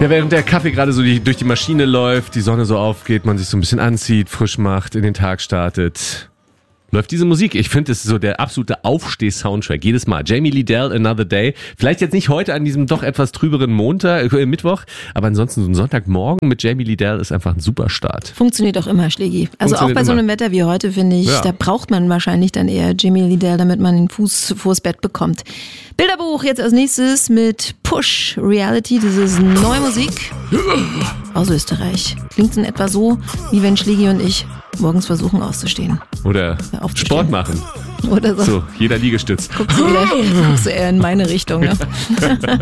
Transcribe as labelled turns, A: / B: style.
A: Ja, während der Kaffee gerade so durch die Maschine läuft, die Sonne so aufgeht, man sich so ein bisschen anzieht, frisch macht, in den Tag startet, läuft diese Musik. Ich finde, es ist so der absolute Aufsteh-Soundtrack. Jedes Mal. Jamie Liddell, Another Day. Vielleicht jetzt nicht heute an diesem doch etwas trüberen Mittwoch, aber ansonsten so ein Sonntagmorgen mit Jamie Liddell ist einfach ein super Start.
B: Funktioniert auch immer, Schlägi. Also auch bei so einem Wetter wie heute, finde ich, da braucht man wahrscheinlich dann eher Jamie Liddell, damit man den Fuß vors Bett bekommt. Bilderbuch jetzt als nächstes mit Push Reality. Das ist neue Musik aus Österreich. Klingt in etwa so, wie wenn Schlägi und ich morgens versuchen auszustehen.
A: Oder Sport machen.
B: Oder so.
A: So, jeder Liegestütz.
B: Guckst du eher in meine Richtung, ne?